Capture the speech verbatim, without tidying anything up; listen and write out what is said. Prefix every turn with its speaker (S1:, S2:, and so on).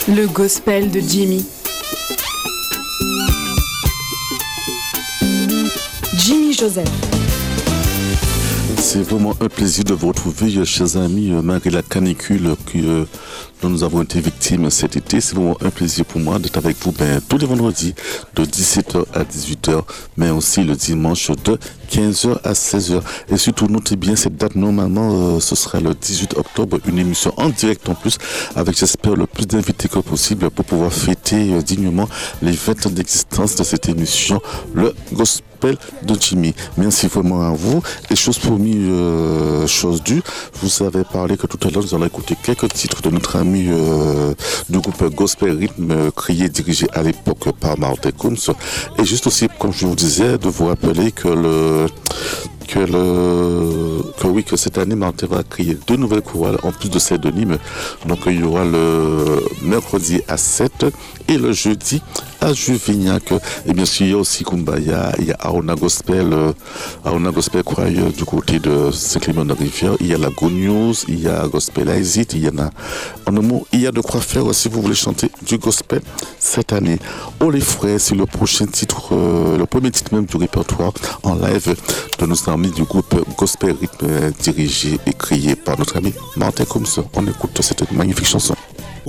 S1: Le gospel de Jimmy. Jimmy Joseph.
S2: C'est vraiment un plaisir de vous retrouver, chers amis, malgré la canicule que euh, dont nous avons été victimes cet été. C'est vraiment un plaisir pour moi d'être avec vous ben, tous les vendredis de dix-sept heures à dix-huit heures, mais aussi le dimanche de quinze heures à seize heures. Et surtout, notez bien cette date, normalement, euh, ce sera le dix-huit octobre, une émission en direct en plus, avec, j'espère, le plus d'invités que possible pour pouvoir fêter euh, dignement les vingt ans d'existence de cette émission, le Gospel de Jimmy. Merci vraiment à vous. Et chose promis, euh, chose due, vous avez parlé que tout à l'heure, nous allons écouter quelques titres de notre ami euh, du groupe Gospel Rhythm, euh, créé, dirigé à l'époque par Martin Combs. Et juste aussi, comme je vous disais, de vous rappeler que le que le que oui que cette année Martin va créer deux nouvelles chorales en plus de celle de Nîmes. Donc il y aura le mercredi à sept et le jeudi à Juvignac. Et bien sûr il y a aussi Kumbaya, il y a Aona Gospel, euh, Aona Gospel Choir du côté de Saint-Clément de Rivière, il y a la Good News, il y a Gospel Isit, il y en a en un mot, il y a de quoi faire si vous voulez chanter du gospel cette année. Oh les frères, c'est le prochain titre, euh, le premier titre même du répertoire en live de nos amis du groupe Gospel Rhythm, dirigé et créé par notre ami Martin Combs. On écoute cette magnifique chanson.